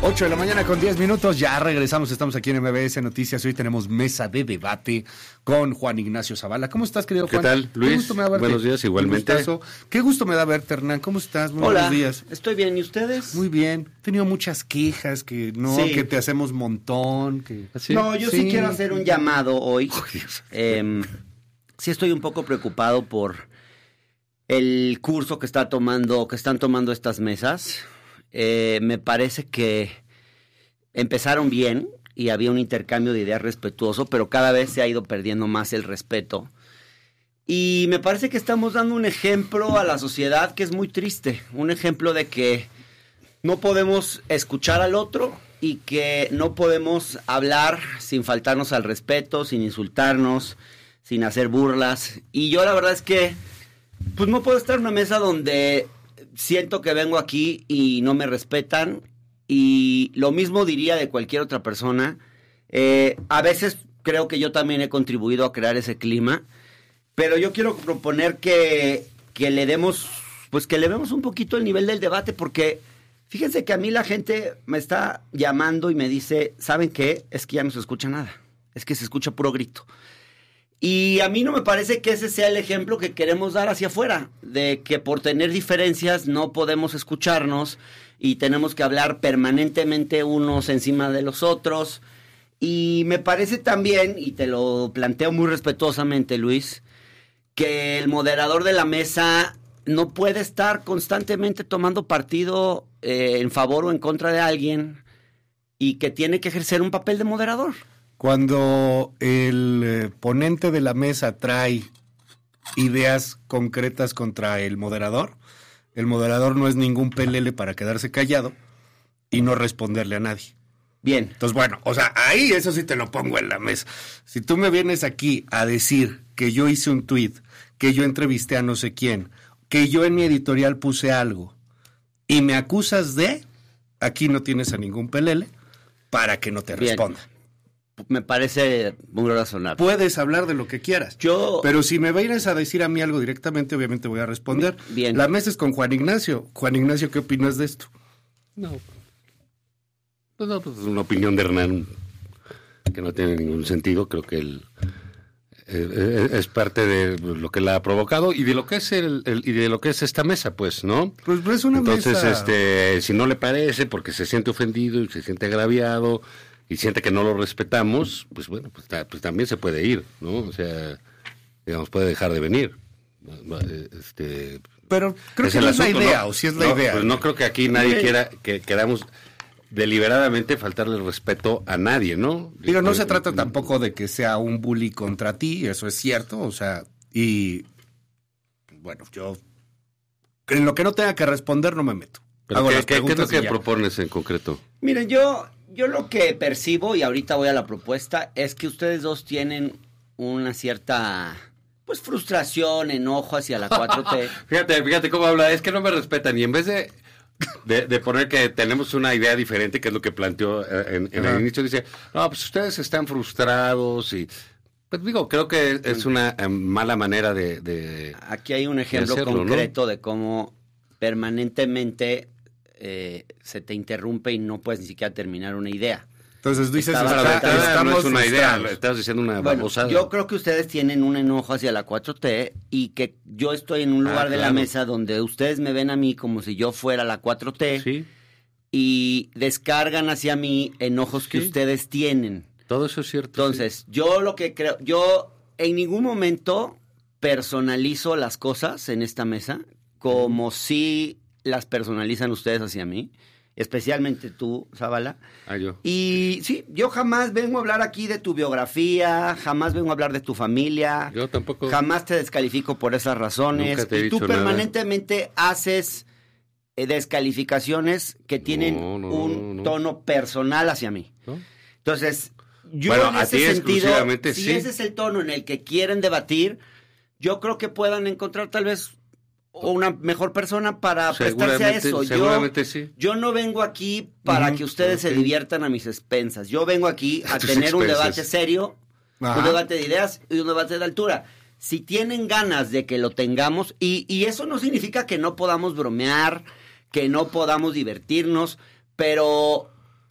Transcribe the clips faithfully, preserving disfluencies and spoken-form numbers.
ocho de la mañana con diez minutos, ya regresamos, estamos aquí en M B S Noticias. Hoy tenemos mesa de debate con Juan Ignacio Zavala. ¿Cómo estás, querido Juan? ¿Qué tal, Luis? Qué gusto me da verte. Buenos días, igualmente. Qué gusto me da verte, Hernán. ¿Cómo estás? Muy Hola, buenos días. Estoy bien, ¿y ustedes? Muy bien. He tenido muchas quejas, que no, Sí. que te hacemos montón. Que... ¿Así? No, yo sí. sí quiero hacer un llamado hoy. Oh, Dios. Eh, sí estoy un poco preocupado por el curso que está tomando, que están tomando estas mesas. Eh, me parece que empezaron bien y había un intercambio de ideas respetuoso, pero cada vez se ha ido perdiendo más el respeto. Y me parece que estamos dando un ejemplo a la sociedad que es muy triste. Un ejemplo de que no podemos escuchar al otro y que no podemos hablar sin faltarnos al respeto, sin insultarnos, sin hacer burlas. Y yo la verdad es que pues no puedo estar en una mesa donde siento que vengo aquí y no me respetan. Y lo mismo diría de cualquier otra persona. Eh, a veces creo que yo también he contribuido a crear ese clima. Pero yo quiero proponer que, que le demos, pues que le demos un poquito el nivel del debate, porque fíjense que a mí la gente me está llamando y me dice, ¿saben qué? Es que ya no se escucha nada, es que se escucha puro grito. Y a mí no me parece que ese sea el ejemplo que queremos dar hacia afuera, de que por tener diferencias no podemos escucharnos y tenemos que hablar permanentemente unos encima de los otros. Y me parece también, y te lo planteo muy respetuosamente, Luis, que el moderador de la mesa no puede estar constantemente tomando partido eh, en favor o en contra de alguien y que tiene que ejercer un papel de moderador. Cuando el eh, ponente de la mesa trae ideas concretas contra el moderador, el moderador no es ningún pelele para quedarse callado y no responderle a nadie. Bien. Entonces, bueno, o sea, ahí eso sí te lo pongo en la mesa. Si tú me vienes aquí a decir que yo hice un tuit, que yo entrevisté a no sé quién, que yo en mi editorial puse algo, y me acusas de, aquí no tienes a ningún pelele para que no te Bien. responda. Me parece muy razonable. Puedes hablar de lo que quieras. Yo... Pero si me vienes a decir a mí algo directamente, obviamente voy a responder. Bien. La mesa es con Juan Ignacio. Juan Ignacio, ¿qué opinas de esto? No. Pues no, pues es una opinión de Hernán que no tiene ningún sentido. Creo que él eh, es parte de lo que la ha provocado y de lo que es el, el y de lo que es esta mesa, pues, ¿no? Pues es una Entonces, mesa. este, si no le parece, porque se siente ofendido y se siente agraviado y siente que no lo respetamos, pues bueno, pues, ta, pues también se puede ir, ¿no? O sea, digamos, puede dejar de venir. Este, Pero creo que no es la idea, ¿no? O si es la no, idea. Pues no creo que aquí nadie quiera que queramos deliberadamente faltarle el respeto a nadie, ¿no? Digo, no se trata tampoco de que sea un bully contra ti, eso es cierto, o sea, y bueno, yo en lo que no tenga que responder no me meto. Pero Hago ¿qué, las ¿qué, ¿qué es lo preguntas y que ya. propones en concreto? Miren, yo, yo lo que percibo, y ahorita voy a la propuesta, es que ustedes dos tienen una cierta, pues, frustración, enojo hacia la cuatro T. Fíjate, fíjate cómo habla, es que no me respetan, y en vez de, de, de poner que tenemos una idea diferente, que es lo que planteó eh, en, en el inicio, dice, no, pues ustedes están frustrados y... Pues digo, creo que es una eh, mala manera de, de... Aquí hay un ejemplo hacerlo, concreto ¿no? de cómo permanentemente eh, se te interrumpe y no puedes ni siquiera terminar una idea. Entonces dices, Estaba está- tratando- estamos no es una idea, frustrados. estás diciendo una Bueno, babosada. yo creo que ustedes tienen un enojo hacia la cuatro T y que yo estoy en un lugar Ah, de la claro. mesa donde ustedes me ven a mí como si yo fuera la cuatro T Sí, y descargan hacia mí enojos que Sí. ustedes tienen. todo eso es cierto. Entonces, yo lo que creo, yo en ningún momento personalizo las cosas en esta mesa como si las personalizan ustedes hacia mí, especialmente tú, Zavala. Ah, yo. Y sí, yo jamás vengo a hablar aquí de tu biografía, jamás vengo a hablar de tu familia, Yo tampoco. jamás te descalifico por esas razones. Nunca te he Y tú dicho nada. permanentemente haces eh, descalificaciones que tienen No, no, un no. tono personal hacia mí. ¿No? Entonces, yo Bueno, en a ese ti sentido, exclusivamente si sí. ese es el tono en el que quieren debatir, yo creo que puedan encontrar tal vez una mejor persona para prestarse a Seguramente, eso. seguramente yo, sí. yo no vengo aquí para Ujú, que ustedes se ok. diviertan a mis expensas. Yo vengo aquí a A tus tener un expensas. debate serio, Ajá. un debate de ideas y un debate de altura. Si tienen ganas de que lo tengamos, y, y eso no significa que no podamos bromear, que no podamos divertirnos, pero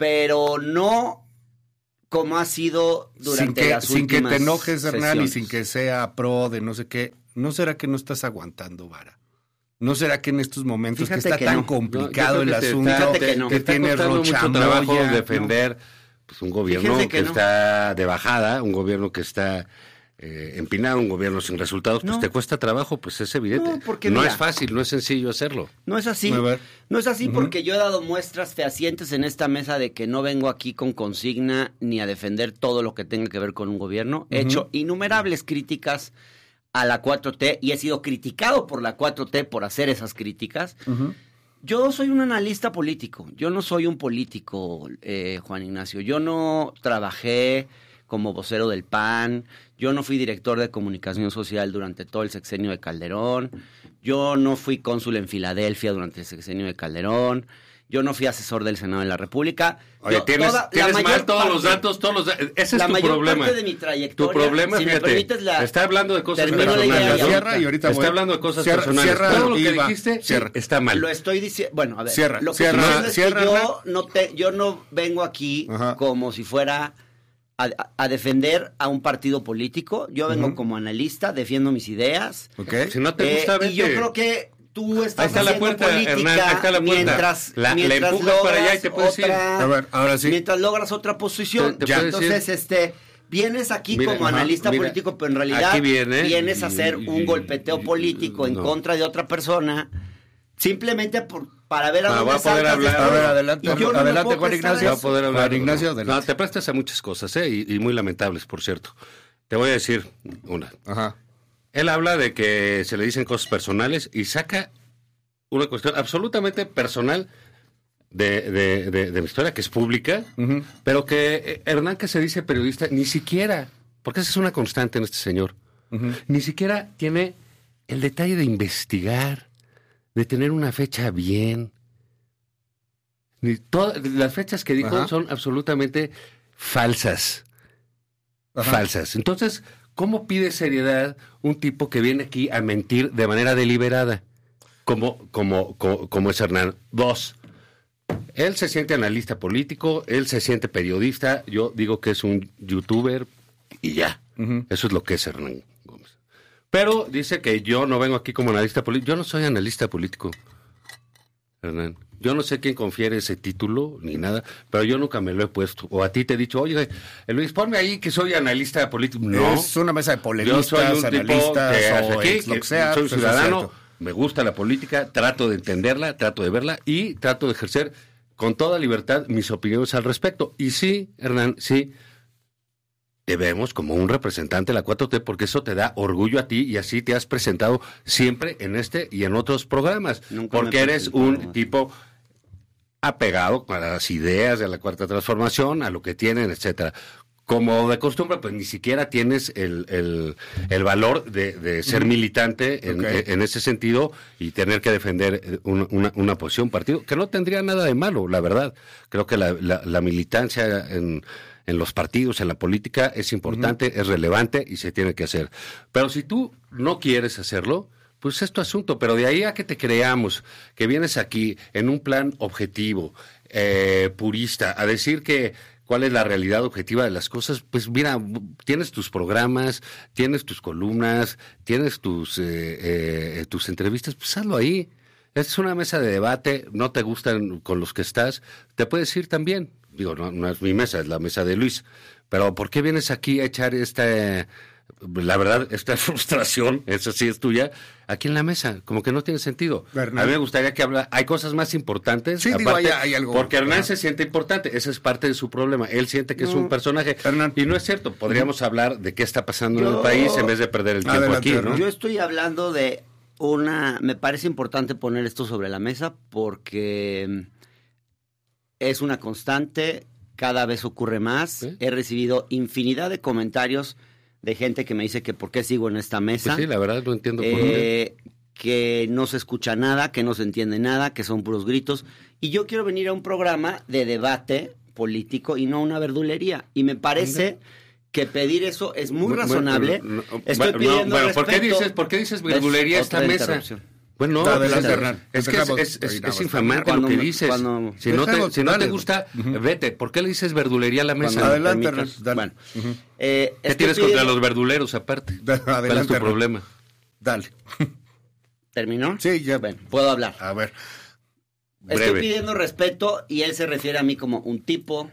pero no como ha sido durante sin que, las sin últimas que te enojes, Hernán, sesiones. y sin que sea pro de no sé qué. ¿No será que no estás aguantando vara? ¿No será que en estos momentos Fíjate que está que tan no. complicado No, el te asunto, está- Fíjate que no. que te está tiene costando mucho trabajo rochamoya? defender pues, un gobierno Fíjense que, que no. está de bajada, un gobierno que está eh, empinado, un gobierno sin resultados, pues No. te cuesta trabajo, pues es evidente. No, porque no mira. es fácil, no es sencillo hacerlo. No es así. A ver. No es así Ujú. porque yo he dado muestras fehacientes en esta mesa de que no vengo aquí con consigna ni a defender todo lo que tenga que ver con un gobierno. He Ujú. hecho innumerables críticas a la cuatro T y he sido criticado por la cuatro T por hacer esas críticas. Ujú. Yo soy un analista político, yo no soy un político, eh, Juan Ignacio. Yo no trabajé como vocero del P A N, yo no fui director de comunicación social durante todo el sexenio de Calderón, yo no fui cónsul en Filadelfia durante el sexenio de Calderón, yo no fui asesor del Senado de la República. Oye, Yo, tienes, toda- la tienes mayor mal todos los parte- datos, todos los da- Ese es la tu mayor problema. parte de mi trayectoria, Tu problema, si me fíjate, permites la- está hablando de cosas termino la idea personales. y ¿no? ahorita- Cierra y ahorita Está voy. hablando de cosas Cierra- personales. cierra Todo lo que y va. dijiste Cierra. está mal. Lo estoy diciendo, bueno, a ver, Cierra, lo que cierra, estoy diciendo es cierra, que yo Hernán. no, te, yo no vengo aquí Ajá. como si fuera a, a defender a un partido político, yo vengo Ujú. como analista, defiendo mis ideas. ¿Ok? Si no te Eh, gusta, y yo vete. creo que tú estás Ahí está la haciendo puerta, política Hernán, ahí está la puerta. mientras, La- la mientras empujas para allá y te logras puedes ir. otra, A ver, ahora sí. mientras logras otra posición. Te- te Ya, puedes entonces, ir. este, vienes aquí Mira, como ajá, analista mira, político, pero en realidad aquí viene vienes y- a hacer y- un golpeteo y- político en no. contra de otra persona, simplemente por, para ver a Ah, dónde voy a poder saltas hablar. después. A ver, adelante, Y yo no me adelante, puedo Juan prestar Ignacio. a Va a eso. poder hablar. Juan Ignacio, No, adelante. te prestas a muchas cosas, ¿eh? Y, y muy lamentables, por cierto. Te voy a decir una. Ajá. Él habla de que se le dicen cosas personales y saca una cuestión absolutamente personal de, de, de, de mi historia, que es pública, Ujú. pero que eh, Hernán, que se dice periodista, ni siquiera, porque esa es una constante en este señor, Ujú. ni siquiera tiene el detalle de investigar, de tener una fecha bien. Ni todas las fechas que dijo Ajá. son absolutamente falsas. Ajá. Falsas. Entonces, ¿cómo pide seriedad un tipo que viene aquí a mentir de manera deliberada? Como, como, como, como es Hernán. Dos, él se siente analista político, él se siente periodista, yo digo que es un youtuber y ya. Ujú. Eso es lo que es Hernán Gómez. Pero dice que yo no vengo aquí como analista político. Yo no soy analista político, Hernán. Yo no sé quién confiere ese título ni nada, pero yo nunca me lo he puesto. O a ti te he dicho, oye, Luis, ponme ahí que soy analista político. No, Es una mesa de yo polemistas, soy un tipo analistas que hace o aquí, ex lo que que sea. soy pues eso es ciudadano, cierto. me gusta la política, trato de entenderla, trato de verla y trato de ejercer con toda libertad mis opiniones al respecto. Y sí, Hernán, sí, te vemos como un representante de la cuatro T porque eso te da orgullo a ti y así te has presentado siempre en este y en otros programas. Nunca me Porque he eres presentado. un tipo apegado a las ideas de la cuarta transformación, a lo que tienen, etcétera. Como de costumbre, pues ni siquiera tienes el, el, el valor de, de ser militante en, Ok. en ese sentido y tener que defender una, una, una posición, un partido, que no tendría nada de malo, la verdad. Creo que la, la, la militancia en, en los partidos, en la política, es importante, uh-huh. es relevante y se tiene que hacer. Pero si tú no quieres hacerlo, pues es tu asunto, pero de ahí a que te creamos, que vienes aquí en un plan objetivo, eh, purista, a decir que cuál es la realidad objetiva de las cosas, pues mira, tienes tus programas, tienes tus columnas, tienes tus, eh, eh, tus entrevistas, pues hazlo ahí. Es una mesa de debate, no te gustan con los que estás, te puedes ir también. Digo, no, no es mi mesa, es la mesa de Luis. Pero ¿por qué vienes aquí a echar esta... La verdad, esta frustración, esa sí es tuya, aquí en la mesa, como que no tiene sentido. Hernán. A mí me gustaría que habla, hay cosas más importantes. Sí, digo, hay- hay algo. Porque Hernán Ajá. se siente importante, esa es parte de su problema. Él siente que es No, un personaje. Hernán. Y no es cierto, podríamos hablar de qué está pasando en Yo- el país en vez de perder el tiempo Adelante, aquí, Hernán. ¿no? Yo estoy hablando de una... Me parece importante poner esto sobre la mesa porque mm, es una constante, cada vez ocurre más. ¿Sí? He recibido infinidad de comentarios de gente que me dice que por qué sigo en esta mesa. Pues sí, la verdad no entiendo por qué. eh, que no se escucha nada, que no se entiende nada, que son puros gritos. Y yo quiero venir a un programa de debate político y no a una verdulería. Y me parece que pedir eso es muy Bueno, razonable. bueno, no, Estoy bueno, pidiendo bueno, ¿por qué respeto. dices, por qué dices ¿Ves? verdulería esta Otra mesa? interrupción. Bueno, no, adelante, pues, Hernán. es que es, es, es, es infamante cuando, lo que dices. Cuando, si no te, si no dale. te gusta, Uh-huh. vete. ¿Por qué le dices verdulería a la mesa? Cuando Adelante, permitas. Hernán, dale. Bueno, Uh-huh. eh, ¿Qué estoy tienes pidiendo- contra los verduleros aparte? Adelante, ¿Cuál es tu Hernán. problema? Dale. ¿Terminó? Sí, ya. Bueno, puedo hablar. A ver. Estoy Breve. pidiendo respeto y él se refiere a mí como un tipo,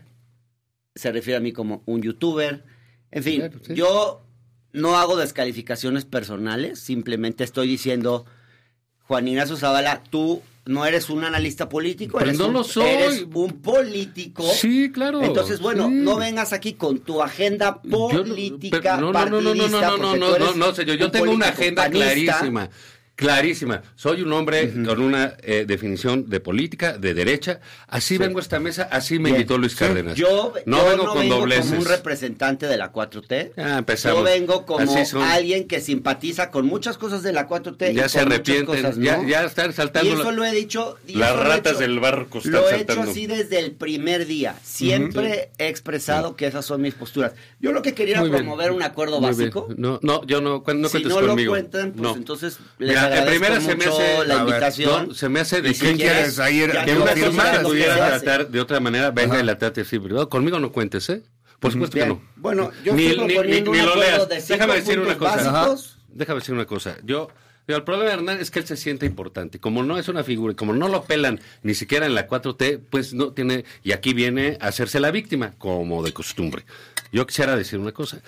se refiere a mí como un youtuber. En fin, Claro, sí. yo no hago descalificaciones personales, simplemente estoy diciendo, Juan Ignacio Zavala, tú no eres un analista político, Pero eres, no un, lo soy. eres un político. Sí, claro. Entonces, bueno, sí. no vengas aquí con tu agenda Yo no- política, pero no, no, no, no, no, partidista, no, no, porque no, tú no, eres no, señor, yo un tengo una político agenda panista. clarísima, clarísima. Soy un hombre con una eh, definición de política, de derecha. Así vengo a esta mesa, así me Bien. invitó Luis Cárdenas. Yo no yo vengo no con vengo dobleces. como un representante de la cuatro T. Ya empezamos. Yo vengo como Así son. alguien que simpatiza con muchas cosas de la cuatro T. y Ya se con muchas arrepienten, cosas, ya, ¿no? ya están saltando. Y eso la- lo he dicho. y las eso lo he ratas hecho- del barco están Lo he saltando. hecho así desde el primer día. Siempre he expresado que esas son mis posturas. Yo lo que quería era Muy bien. promover un acuerdo Muy bien. básico. No, no, yo no, cuen- no si cuentes no conmigo. lo cuentan, pues No. entonces les Mira, en agradezco primera se me mucho hace- la a ver, invitación. No, se me hace de Y si quién quieres, quieres ahí ya que que no una sé cosa firmaras, que lo que pudiera se hace. tratar de otra manera, venga Ajá. y la trate así privado. Conmigo no cuentes, ¿eh? Por supuesto Bien. que no. Bueno, yo Ni- estoy ni- proponiendo ni- ni un lo acuerdo leas. de cinco Déjame decir una puntos cosa. básicos. Déjame decir una cosa. Yo, yo, el problema de Hernán es que él se siente importante. Como no es una figura, y como no lo pelan ni siquiera en la cuatro T, pues no tiene. Y aquí viene a hacerse la víctima, como de costumbre. Yo quisiera decir una cosa.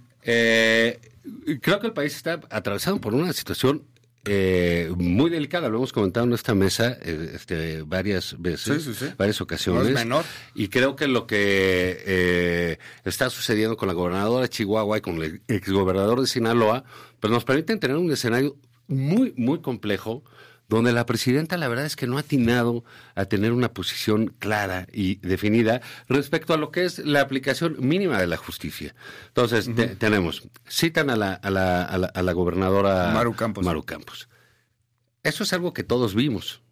Eh, creo que el país está atravesado por una situación eh, muy delicada. Lo hemos comentado en esta mesa eh, este, varias veces, Sí, sí, sí. varias ocasiones. No es menor. Y creo que lo que eh, está sucediendo con la gobernadora de Chihuahua y con el exgobernador de Sinaloa, pues nos permiten tener un escenario muy, muy complejo, donde la presidenta la verdad es que no ha atinado a tener una posición clara y definida respecto a lo que es la aplicación mínima de la justicia. Entonces, uh-huh. te, tenemos, citan a la, a la, a la, a la gobernadora Maru Campos. Maru Campos. Eso es algo que todos vimos.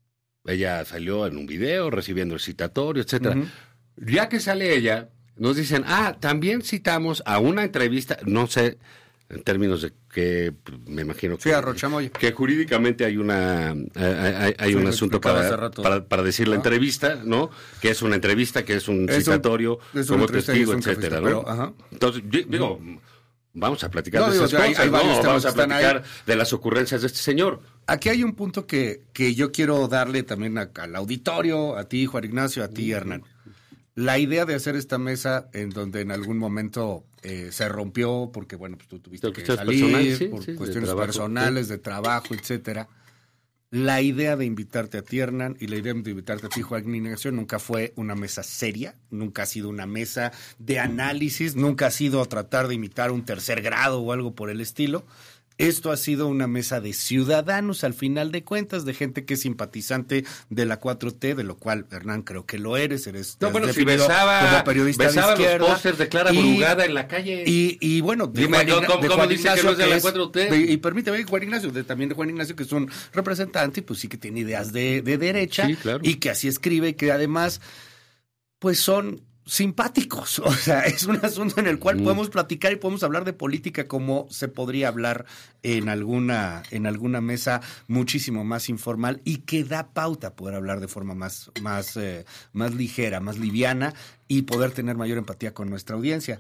Ella salió en un video recibiendo el citatorio, etcétera. Uh-huh. Ya que sale ella, nos dicen, ah, también citamos a una entrevista, no sé, en términos de que me imagino que, sí, a Rochamoya. que jurídicamente hay una hay, hay sí, un asunto para, para, para decir la entrevista, ¿no? Que es una entrevista, que es un es citatorio un, es como testigo, etcétera, ¿no? Pero, ajá. Entonces, digo, no. vamos a platicar no, de digo, esas cosas, hay, hay ¿no? Vamos a platicar ahí. de las ocurrencias de este señor. Aquí hay un punto que, que yo quiero darle también a, al auditorio, a ti, Juan Ignacio, a ti, Hernán. La idea de hacer esta mesa en donde en algún momento eh, se rompió porque, bueno, pues tú tuviste que salir personal, sí, por sí, cuestiones de trabajo, personales, sí. de trabajo, etcétera. La idea de invitarte a ti, Hernán, y la idea de invitarte a ti, Juan Ignacio, nunca fue una mesa seria, nunca ha sido una mesa de análisis, nunca ha sido tratar de imitar un tercer grado o algo por el estilo. Esto ha sido una mesa de ciudadanos, al final de cuentas, de gente que es simpatizante de la cuatro T, de lo cual, Hernán, creo que lo eres. Eres no, bueno, si besaba, como periodista besaba de izquierda, los pósters de Clara Brugada en la calle. Y, y bueno, de Dime, Juan, yo, ¿cómo, de cómo Juan dice Ignacio, que no es de la es, cuatro T? De, y permíteme, Juan Ignacio, de, también de Juan Ignacio, que es un representante, y pues sí que tiene ideas de, de derecha, sí, claro. y que así escribe, y que además, pues son simpáticos, o sea, es un asunto en el cual mm. podemos platicar y podemos hablar de política como se podría hablar en alguna en alguna mesa muchísimo más informal y que da pauta a poder hablar de forma más más eh, más ligera, más liviana y poder tener mayor empatía con nuestra audiencia.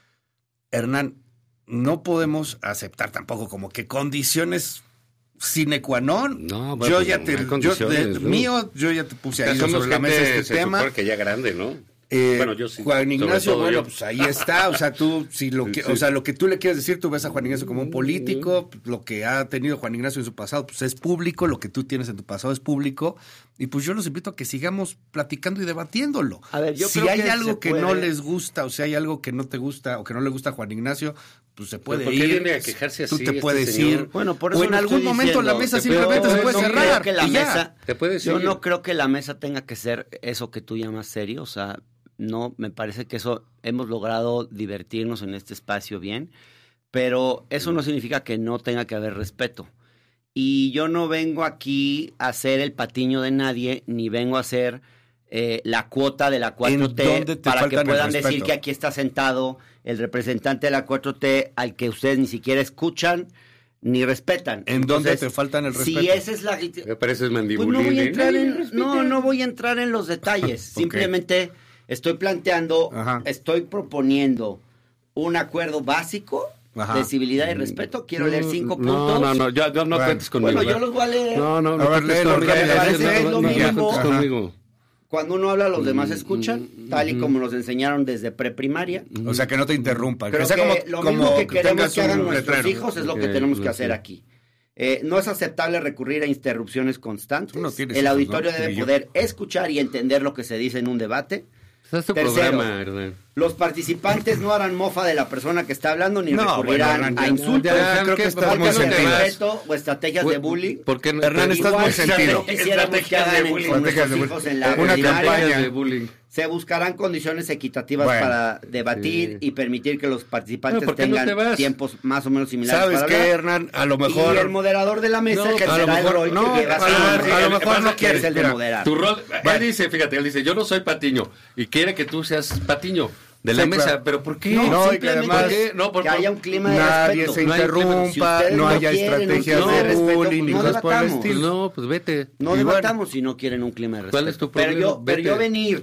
Hernán, no podemos aceptar tampoco como que condiciones sine qua non. No, bueno, yo ya te yo de, ¿no? mío, yo ya te puse ahí sobre la mesa este se tema. Que ya grande, ¿no? Eh, bueno, yo sí, Juan Ignacio, bueno, yo. pues ahí está, o sea, tú, si lo que, sí. o sea, lo que tú le quieres decir, tú ves a Juan Ignacio como un político, lo que ha tenido Juan Ignacio en su pasado, pues es público, lo que tú tienes en tu pasado es público, y pues yo los invito a que sigamos platicando y debatiéndolo. A ver, yo si creo hay que algo que puede... no les gusta, o si hay algo que no te gusta, o que no le gusta a Juan Ignacio, pues se puede ¿Por ir. qué viene a quejarse así tú te este puedes señor? ir. Bueno, por eso o en algún momento diciendo, la mesa te simplemente puedo, se puede no cerrar. Creo que la y ya. mesa, ¿Te puedes yo ir? no creo que la mesa tenga que ser eso que tú llamas serio, o sea, no, me parece que eso hemos logrado divertirnos en este espacio bien, pero eso no significa que no tenga que haber respeto. Y yo no vengo aquí a ser el patiño de nadie, ni vengo a ser eh, la cuota de la cuatro T para que puedan decir que aquí está sentado el representante de la cuatro T al que ustedes ni siquiera escuchan, ni respetan. ¿En dónde te faltan el respeto? Si esa es la... Me pareces mandibulín. Pues no voy a entrar ¿eh? en, no, no voy a entrar en los detalles. Okay. Simplemente estoy planteando, Ajá. estoy proponiendo un acuerdo básico Ajá. de civilidad y respeto. Quiero leer cinco puntos. No, no, no, yo, yo no Bueno, cuentes conmigo. Bueno, yo los voy a leer. No, no, no A ver, cuentes léelo, conmigo. léelo, me parece que es lo No, no, no mínimo. cuentes conmigo. Cuando uno habla, los demás escuchan, tal y como nos enseñaron desde preprimaria. O sea, que no te interrumpan. Creo que sea que como, lo como mismo que queremos tengas que hagan un nuestros letrero. hijos es lo que Ok, tenemos que ok. hacer aquí. Eh, no es aceptable recurrir a interrupciones constantes. Tú no tienes El hijos, auditorio ¿no? debe Ni yo. poder escuchar y entender lo que se dice en un debate. Es tu Tercero, programa, Hernán. Los participantes no harán mofa de la persona que está hablando ni No, recurrirán bueno, a ya- insultos, ya- ya creo que ¿qué? estás ¿Por muy qué no te sentido. vas? respeto o estrategias de bullying. ¿Por qué no? Hernán, estás muy Igual, sentido. no quisiéramos que Estrategias de hagan en- bullying. con Estrategias de nuestros hijos bullying. en la Una primaria. campaña. de bullying. Se buscarán condiciones equitativas Bueno. para debatir Sí. y permitir que los participantes Bueno, ¿por qué no tengan te vas? tiempos más o menos similares ¿Sabes para qué, hablar. Hernán? A lo mejor... Y el moderador de la mesa No, ejercerá a lo mejor- el rol no, que lleva a lo su mejor- nombre, a lo que mejor pasa no que es quiere, el de mira. moderar. Tu rol, él dice, fíjate, él dice, yo no soy Patiño y quiere que tú seas Patiño de la Sí, mesa, claro. pero ¿por qué? No, No, y que simplemente además- ¿Por qué? No, por- que haya un clima de Nadie respeto. se No hay clima- interrumpa, si ustedes no no haya quieren un estrategias clima de de respeto, bullying ni no cosas por el debatamos. estilo. No, pues vete. No Y debatamos si no quieren un clima de respeto. ¿Cuál es tu pero problema? yo, pero Vete. yo venir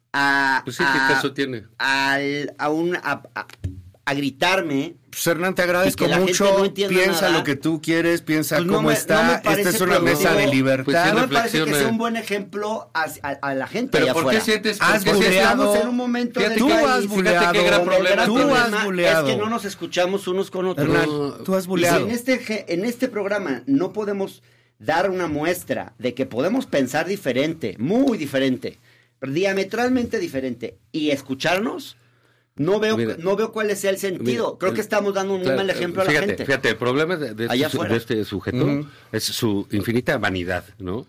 a, Pues sí, a, ¿qué caso tiene? al- a, un, a, a- a gritarme. Pues, Hernán, te agradezco Y que la gente mucho. no entienda Piensa nada. lo que tú quieres, piensa Pues no cómo me- no está. me Esta parece es una mesa de productivo. libertad. Pues sí, No me parece que reflexiona. sea un buen ejemplo a, a- a la gente Pero allá ¿por qué afuera. sientes? Has por qué buleado. sientes- Estamos en un momento Fíjate de Tú que- has crisis, buleado. qué gran donde el problema gran Tú tienes. has problema buleado. es que no nos escuchamos unos con otros. Hernán, No. tú has Y si buleado. en este, ge- en este programa no podemos dar una muestra de que podemos pensar diferente, muy diferente, diametralmente diferente, y escucharnos, no veo, Mira, no veo cuál sea el sentido. mira, Creo que estamos dando un muy Claro, mal ejemplo fíjate, a la gente. Fíjate, el problema de, de Allá este, su- afuera. de este sujeto Ujú. es su infinita vanidad, ¿no?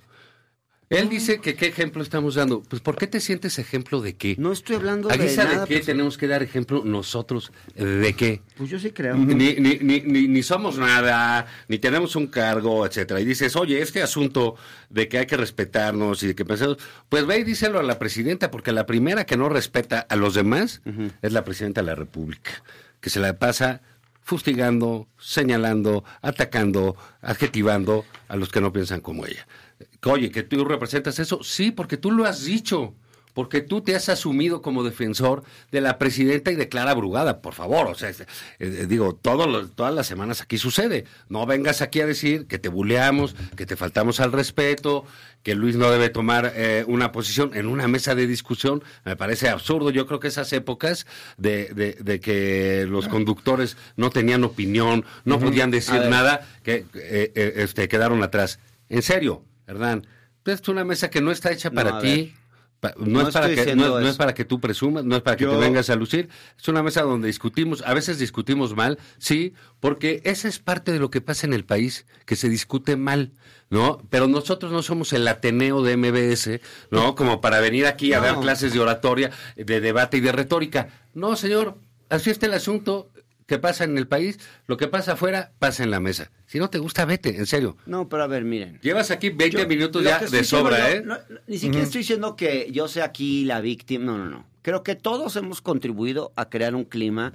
Él dice que qué ejemplo estamos dando. Pues ¿por qué te sientes ejemplo de qué? No estoy hablando ¿A de guisa nada. de qué pues, tenemos que dar ejemplo nosotros? ¿De qué? pues yo sí creo. Ni, ni, ni, ni, ni somos nada, ni tenemos un cargo, etcétera. Y dices, oye, este asunto de que hay que respetarnos y de que pensemos, pues ve y díselo a la presidenta, porque la primera que no respeta a los demás es la presidenta de la República, que se la pasa fustigando, señalando, atacando, adjetivando a los que no piensan como ella. Oye, ¿que tú representas eso? Sí, porque tú lo has dicho. Porque tú te has asumido como defensor de la presidenta y de Clara Brugada, por favor. O sea, eh, digo, todos los- todas las semanas aquí sucede. No vengas aquí a decir que te buleamos, que te faltamos al respeto, que Luis no debe tomar eh, una posición en una mesa de discusión. Me parece absurdo. Yo creo que esas épocas de, de, de que los conductores no tenían opinión, no podían decir nada, que eh, eh, este, quedaron atrás. En serio, Hernán, es una mesa que no está hecha No, para a ti. Pa- No, No es para estoy que, diciendo no, es- no es eso. para que tú presumas, no es para que Yo- te vengas a lucir. Es una mesa donde discutimos, a veces discutimos mal, sí, porque esa es parte de lo que pasa en el país, que se discute mal, ¿no? Pero nosotros no somos el Ateneo de M B S, ¿no? Como para venir aquí a No. dar clases de oratoria, de debate y de retórica. No, señor, así está el asunto que pasa en el país, lo que pasa afuera, pasa en la mesa. Si no te gusta, vete, en serio. No, pero a ver, miren. Llevas aquí veinte Yo- minutos lo ya que de estoy diciendo sobra, yo, ¿eh? no, no, ni siquiera estoy diciendo que yo sea aquí la víctima. No, no, no. Creo que todos hemos contribuido a crear un clima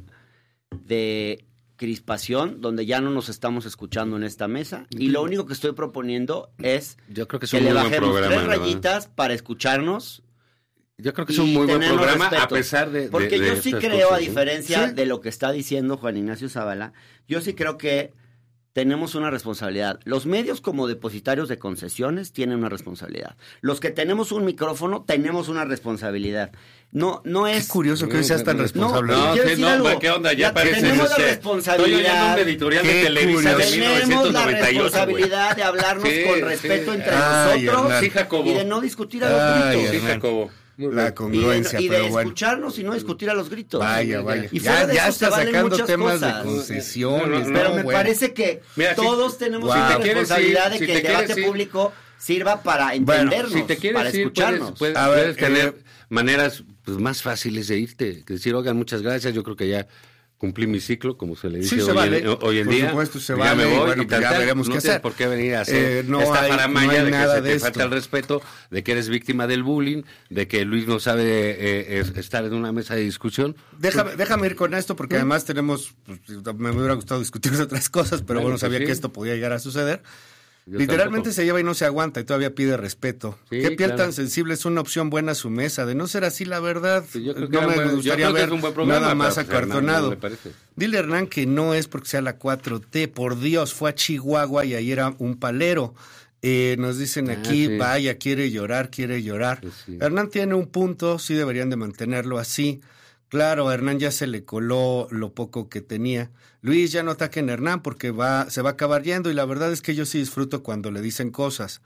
de crispación donde ya no nos estamos escuchando en esta mesa. Y lo único que estoy proponiendo es Yo creo que es que un le muy buen bajemos programa, tres ¿no? rayitas para escucharnos. Yo creo que es y un muy buen tenernos programa, respeto. a pesar de. de- Porque de yo sí estas creo, cosas, a ¿no? diferencia Sí. de lo que está diciendo Juan Ignacio Zavala, yo sí creo que tenemos una responsabilidad. Los medios como depositarios de concesiones tienen una responsabilidad. Los que tenemos un micrófono tenemos una responsabilidad. No, no Qué es... curioso que hoy seas tan No, responsable. no, No, quiero sí, decir no, algo. ¿qué onda? Ya Ya pareces, tenemos la este, responsabilidad. Estoy oyendo un editorial Qué de Televisa de curioso. mil Tenemos novecientos la noventa y ocho, güey. responsabilidad de hablarnos Sí, con sí. respeto entre Ay, nosotros Hernán. Sí, Jacobo. y de no discutir a los Ay, gritos. Sí, Hernán. Jacobo. Muy La bien. Y de, congruencia, y de pero bueno. escucharnos y no discutir a los gritos. Vaya, vaya. Y Ya, fuera de ya eso se está valen sacando muchas temas cosas. de concesiones. No, no, Pero no, me bueno. parece que Mira, si- todos tenemos Wow. una Si te quieres responsabilidad ir, de si que te el debate quieres ir- público sirva para Bueno, entendernos, Si te quieres para ir, escucharnos. puedes, puedes- A ver, puedes tener eh, maneras pues, más fáciles de irte. Que decir, oigan, muchas gracias, yo creo que ya cumplí mi ciclo, como se le dice Sí, se hoy, vale. en, hoy en Por día. supuesto, se ya vale, me y voy bueno, y pues ya tal, veremos no qué tienes hacer. por qué venir a hacer Eh, no esta hay- faramaya no hay de que nada se de te esto. falta el respeto, de que eres víctima del bullying, de que Luis no sabe eh, es- estar en una mesa de discusión. Déjame, déjame ir con esto porque además tenemos, pues, me hubiera gustado discutir otras cosas, pero Bueno, bueno, pues sabía sí. que esto podía llegar a suceder. Yo Literalmente tampoco. se lleva y no se aguanta y todavía pide respeto. Sí, ¿Qué piel claro. tan sensible es una opción buena a su mesa? De no ser así, la verdad, Sí, yo creo que no era me buen- yo gustaría creo que ver es un buen programa, nada más pero, pues, Hernán, acartonado. no me parece. Dile, Hernán, que no es porque sea la cuatro T. Por Dios, fue a Chihuahua y ahí era un palero. Eh, nos dicen Ah, aquí, sí. vaya, quiere llorar, quiere llorar. Pues sí. Hernán tiene un punto, sí deberían de mantenerlo así. Claro, a Hernán ya se le coló lo poco que tenía. Luis, ya no ataquen a Hernán porque va, se va a acabar yendo y la verdad es que yo sí disfruto cuando le dicen cosas.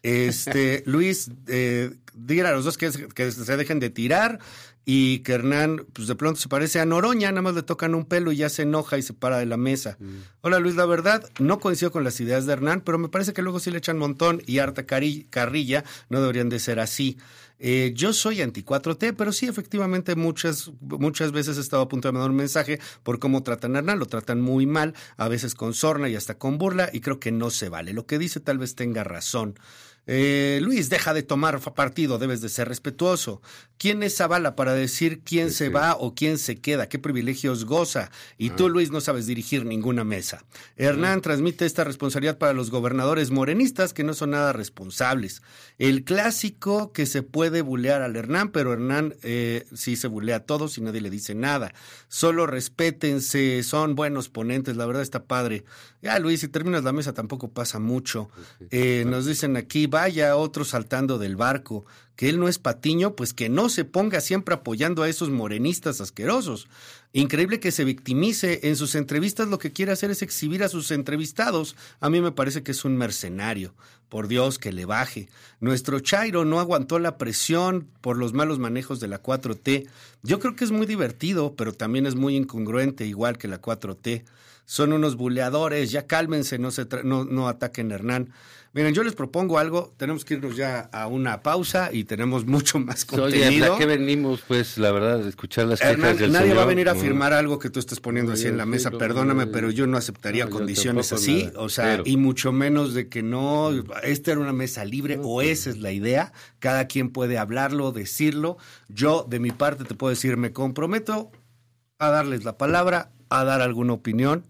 Este, Luis, eh, digan a los dos que, que se dejen de tirar y que Hernán, pues de pronto se parece a Noroña, nada más le tocan un pelo y ya se enoja y se para de la mesa. Mm. Hola Luis, la verdad, no coincido con las ideas de Hernán, pero me parece que luego sí le echan montón y harta cari- carrilla, no deberían de ser así. Eh, yo soy anti cuatro T, pero sí, efectivamente, muchas, muchas veces he estado a punto de mandar un mensaje por cómo tratan a Hernán, lo tratan muy mal, a veces con sorna y hasta con burla, y creo que no se vale. Lo que dice tal vez tenga razón. Eh, Luis, deja de tomar partido, debes de ser respetuoso. ¿Quién es Zavala para decir quién Sí, se sí. va o quién se queda? ¿Qué privilegios goza? Y Ah. tú, Luis, no sabes dirigir ninguna mesa. Hernán transmite esta responsabilidad para los gobernadores morenistas que no son nada responsables. El clásico que se puede bulear al Hernán, pero Hernán eh, sí se bulea a todos y nadie le dice nada. Solo respétense, son buenos ponentes, la verdad está padre. Ya, Luis, si terminas la mesa tampoco pasa mucho. Eh, nos dicen aquí, vaya otro saltando del barco, que él no es Patiño, pues que no se ponga siempre apoyando a esos morenistas asquerosos. Increíble que se victimice. En sus entrevistas lo que quiere hacer es exhibir a sus entrevistados. A mí me parece que es un mercenario. Por Dios, que le baje. Nuestro Chairo no aguantó la presión por los malos manejos de la cuatro T. Yo creo que es muy divertido, pero también es muy incongruente, igual que la cuatro T. Son unos buleadores, ya cálmense, no, se tra- no, no ataquen a Hernán. Miren, yo les propongo algo, tenemos que irnos ya a una pausa y tenemos mucho más Oye, contenido. ¿a qué venimos? Pues la verdad, escuchar las quejas Hernán, del nadie señor. va a venir a No. firmar algo que tú estés poniendo No, así yo en la sí, mesa, no, perdóname, no, pero yo no aceptaría no, yo condiciones tampoco así, nada, o sea, cero. y mucho menos de que no, esta era una mesa libre, No, o pues. esa es la idea, cada quien puede hablarlo, decirlo. Yo, de mi parte, te puedo decir, me comprometo a darles la palabra, a dar alguna opinión,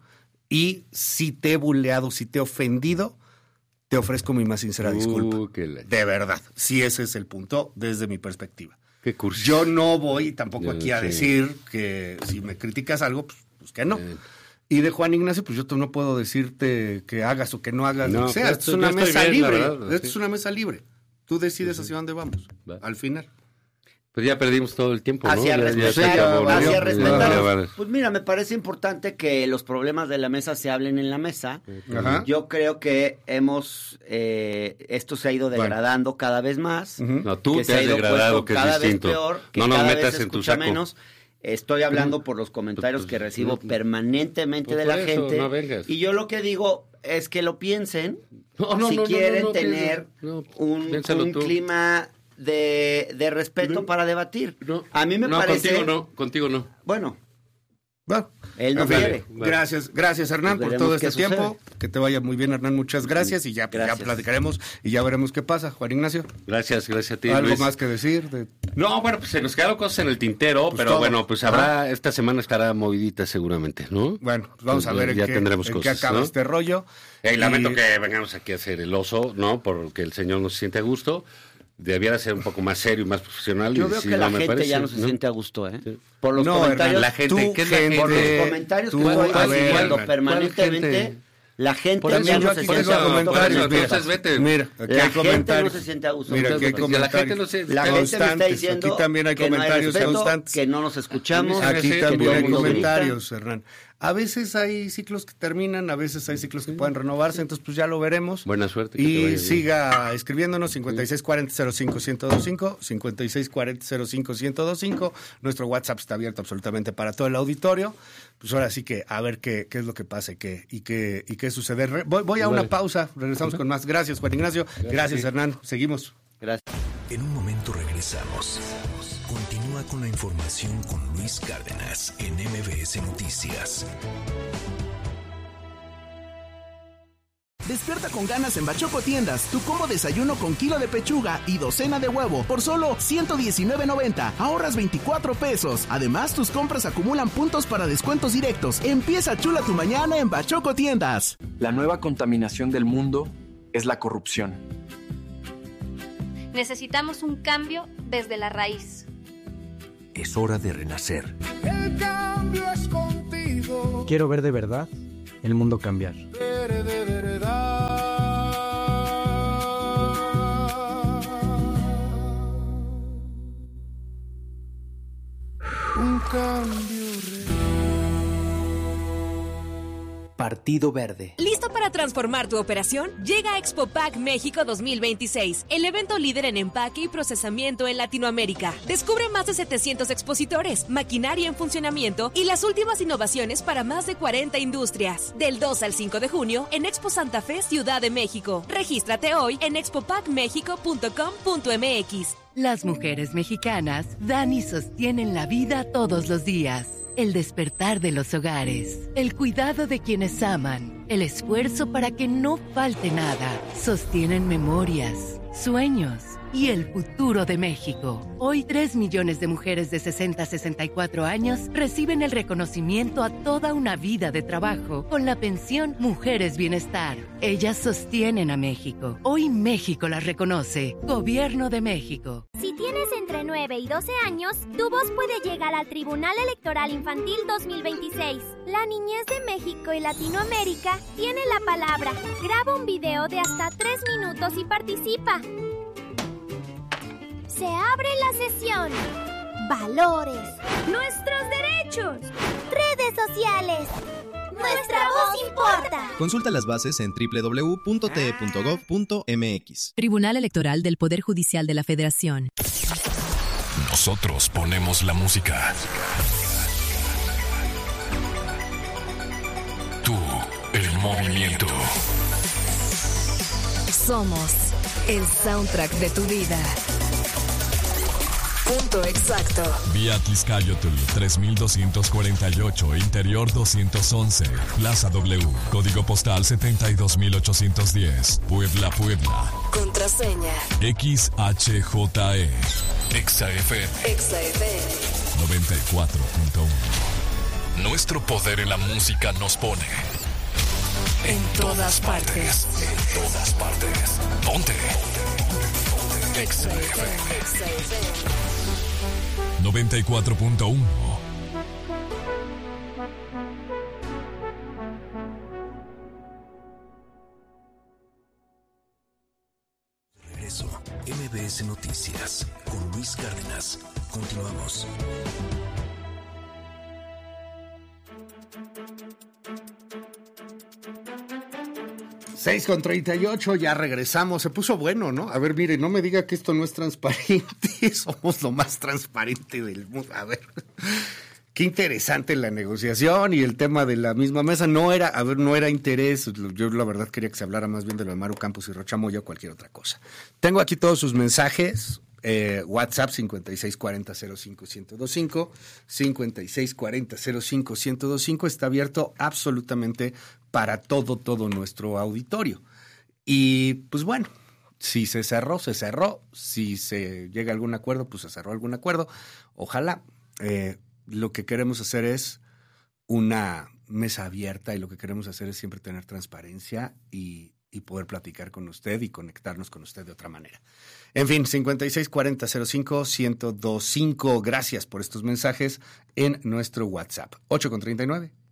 y si te he buleado, si te he ofendido, te ofrezco mi más sincera disculpa. Uh, qué la- De verdad, si ese es el punto desde mi perspectiva. Qué cursi. Yo no voy tampoco Yo aquí a sí. decir que si me criticas algo, pues, pues que no. Eh. Y de Juan Ignacio, pues yo t- no puedo decirte que hagas o que no hagas No, lo que sea. yo Esto es estoy- una yo estoy mesa bien, la libre. verdad, Esto sí. es una mesa libre. Tú decides hacia dónde vamos. Va. Al final. Pues ya perdimos todo el tiempo, ¿no? Hacia Ya- ya se respetar, acabó, ¿no? hacia Ya, respetar. ya, vale. Pues mira, me parece importante que los problemas de la mesa se hablen en la mesa. Ajá. Yo creo que hemos, eh, esto se ha ido Bueno. degradando cada vez más. Ujú. No, tú que te se ha has ido degradado, puesto que es cada distinto. vez peor, que No nos cada vez metas se en tu escucha saco. menos. Estoy hablando por los comentarios que recibo no, permanentemente pues de la por eso, gente. no vengas. Y yo lo que digo es que lo piensen. No, no, si no, no, quieren no, no, tener no, un, piénsalo un tú. clima de, de respeto No. para debatir. No, A mí me no, parece... contigo no, contigo no. Bueno, Bueno, él no en fin, quiere. Gracias, gracias Hernán Pues por veremos todo este qué sucede. tiempo. Que te vaya muy bien, Hernán. Muchas gracias y ya, pues, ya Gracias. platicaremos y ya veremos qué pasa. Juan Ignacio, Gracias, gracias a ti, ¿algo Luis. más que decir? De- No, bueno, pues se nos quedaron cosas en el tintero, Pues pero todo. bueno, pues habrá, esta semana estará movidita seguramente, ¿no? Bueno, pues vamos a Pues ver en, ya qué, tendremos en qué cosas, acaba ¿no? este rollo. Eh, lamento Y- que vengamos aquí a hacer el oso, ¿no? Porque el señor no se siente a gusto. Debiera ser un poco más serio y más profesional. Yo y veo sí, que la no me gente parece, ya no se ¿no? siente a gusto, ¿eh? Sí. Por los No, comentarios, Hernán, la gente, tú, ¿qué es la gente, por los gente? comentarios tú, que estoy a ver, haciendo Hernán, permanentemente, ¿cuál gente? la gente Por ya eso no yo se aquí siente tengo a gusto. comentarios, Mira, entonces vete. Mira, aquí La hay gente comentarios. no se siente a gusto. Mira, aquí hay Entonces, la gente no comentarios. se- La gente me está constantes. diciendo Aquí también hay que no comentarios respeto, constantes. que no nos escuchamos, A mí se me Aquí hace también todo hay el mundo comentarios, Hernán. A veces hay ciclos que terminan, a veces hay ciclos que pueden renovarse, entonces pues ya lo veremos. Buena suerte. que te vaya Y bien. siga escribiéndonos cincuenta y seis cuarenta cero cinco ciento veinticinco, cincuenta y seis cuarenta cero cinco ciento veinticinco. Nuestro WhatsApp está abierto absolutamente para todo el auditorio. Pues ahora sí que a ver qué, qué es lo que pasa y qué, y qué, y qué sucede. Re- Voy, voy a una Vale. pausa, regresamos con más. Gracias, Juan Ignacio. Gracias, Gracias. Hernán. Seguimos. Gracias. En un momento regresamos. Continúa con la información con Luis Cárdenas en M B S Noticias. Despierta con ganas en Bachoco Tiendas. Tu combo desayuno con kilo de pechuga y docena de huevo por solo ciento diecinueve noventa. Ahorras veinticuatro pesos. Además, tus compras acumulan puntos para descuentos directos. Empieza chula tu mañana en Bachoco Tiendas. La nueva contaminación del mundo es la corrupción. Necesitamos un cambio desde la raíz. Es hora de renacer. El cambio es contigo. Quiero ver de verdad el mundo cambiar. Verde de verdad. Un cambio real. Partido Verde. ¿Listo para transformar tu operación? Llega a ExpoPack México dos mil veintiséis, el evento líder en empaque y procesamiento en Latinoamérica. Descubre más de setecientos expositores, maquinaria en funcionamiento y las últimas innovaciones para más de cuarenta industrias. Del dos al cinco de junio en Expo Santa Fe, Ciudad de México. Regístrate hoy en expo pack mexico punto com punto m x. Las mujeres mexicanas dan y sostienen la vida todos los días. El despertar de los hogares, el cuidado de quienes aman, el esfuerzo para que no falte nada, sostienen memorias, sueños y el futuro de México. Hoy tres millones de mujeres de sesenta a sesenta y cuatro años reciben el reconocimiento a toda una vida de trabajo con la pensión Mujeres Bienestar. Ellas sostienen a México. Hoy México las reconoce. Gobierno de México. Si tienes entre nueve y doce años, tu voz puede llegar al Tribunal Electoral Infantil dos mil veintiséis. La niñez de México y Latinoamérica tiene la palabra. Graba un video de hasta tres minutos y participa. Se abre la sesión. Valores. Nuestros derechos. Redes sociales. Nuestra voz importa. Consulta las bases en doble u doble u doble u punto t e punto gov punto m x. Tribunal Electoral del Poder Judicial de la Federación. Nosotros ponemos la música. Tú, el movimiento. Somos el soundtrack de tu vida. Punto exacto. Vía Atlixcayotl tres mil doscientos cuarenta y ocho, Interior doscientos once, Plaza W, Código Postal setenta y dos mil ochocientos diez, Puebla, Puebla. Contraseña X H J E. Exa F M. Exa F M noventa y cuatro punto uno. Nuestro poder en la música nos pone en, en todas partes. partes. En todas partes. Ponte. Exa F M. noventa y cuatro punto uno. Regreso. M B S Noticias con Luis Cárdenas. Continuamos. seis con treinta y ocho, ya regresamos. Se puso bueno, ¿no? A ver, mire, no me diga que esto no es transparente. Somos lo más transparente del mundo. A ver, qué interesante la negociación y el tema de la misma mesa. No era, a ver, no era interés. Yo la verdad quería que se hablara más bien de lo de Maru Campos y Rocha Moya o cualquier otra cosa. Tengo aquí todos sus mensajes. Eh, WhatsApp cincuenta y seis cuarenta cero cinco ciento veinticinco, cincuenta y seis cuarenta cero cinco ciento veinticinco, está abierto absolutamente para todo, todo nuestro auditorio. Y pues bueno, si se cerró, se cerró. Si se llega a algún acuerdo, pues se cerró algún acuerdo. Ojalá. Eh, lo que queremos hacer es una mesa abierta y lo que queremos hacer es siempre tener transparencia y y poder platicar con usted y conectarnos con usted de otra manera. En fin, cincuenta y seis cuarenta cero cinco ciento veinticinco. Gracias por estos mensajes en nuestro WhatsApp. ocho con treinta y nueve.